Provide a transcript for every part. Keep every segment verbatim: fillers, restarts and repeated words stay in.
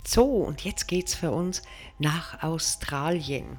So, und jetzt geht's für uns nach Australien.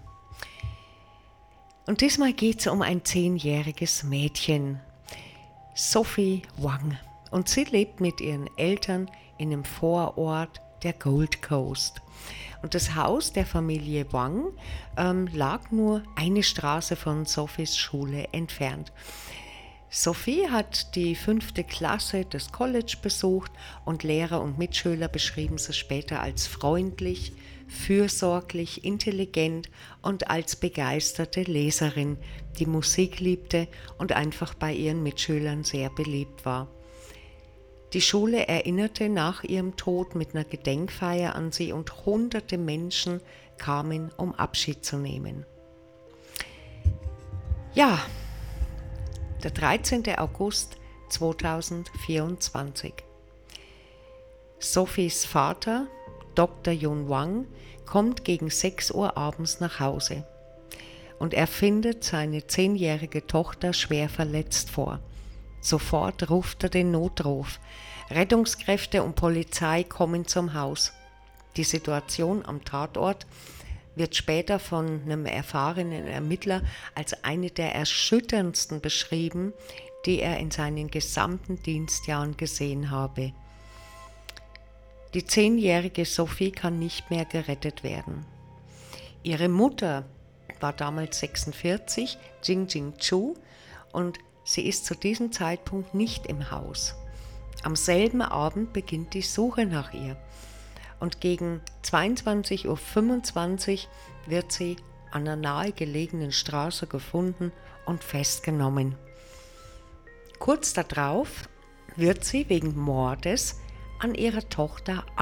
Und diesmal geht's um ein zehnjähriges Mädchen, Sophie Wang. Und sie lebt mit ihren Eltern in einem Vorort der Gold Coast. Und das Haus der Familie Wang ähm, lag nur eine Straße von Sophies Schule entfernt. Sophie hat die fünfte Klasse des College besucht und Lehrer und Mitschüler beschrieben sie später als freundlich, fürsorglich, intelligent und als begeisterte Leserin, die Musik liebte und einfach bei ihren Mitschülern sehr beliebt war. Die Schule erinnerte nach ihrem Tod mit einer Gedenkfeier an sie und hunderte Menschen kamen, um Abschied zu nehmen. Ja, der dreizehnten August zweitausendvierundzwanzig. Sophies Vater, Doktor Yun Wang, kommt gegen sechs Uhr abends nach Hause und er findet seine zehnjährige Tochter schwer verletzt vor. Sofort ruft er den Notruf. Rettungskräfte und Polizei kommen zum Haus. Die Situation am Tatort wird später von einem erfahrenen Ermittler als eine der erschütterndsten beschrieben, die er in seinen gesamten Dienstjahren gesehen habe. Die zehnjährige Sophie kann nicht mehr gerettet werden. Ihre Mutter war damals sechsundvierzig, Jing Jing Chu, und sie ist zu diesem Zeitpunkt nicht im Haus. Am selben Abend beginnt die Suche nach ihr. Und gegen zweiundzwanzig Uhr fünfundzwanzig wird sie an einer nahegelegenen Straße gefunden und festgenommen. Kurz darauf wird sie wegen Mordes an ihrer Tochter